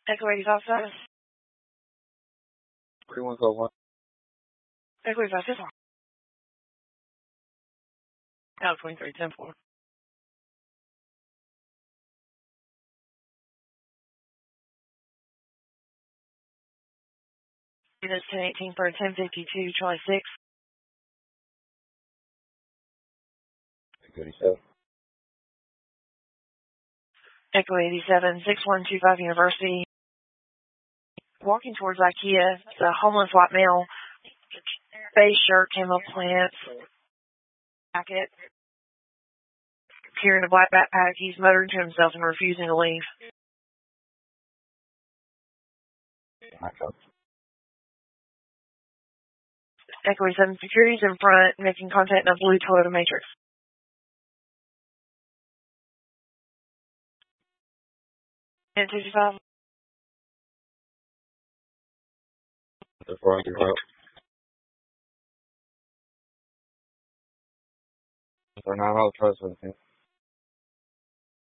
Echo 85 status. 31 code 1. Echo 85 6 1. Out 23 10 4. Units 1018 for 1052 Charlie 6. Echo 87. Echo 87 6125 University. Walking towards IKEA. It's a homeless white male. Beige shirt, camo plants. Jacket. Carrying a black backpack. He's muttering to himself and refusing to leave. Echo 87 security's in front, making contact in a blue Toyota Matrix. And 225. The 400 out. For 9 hours, trust with him.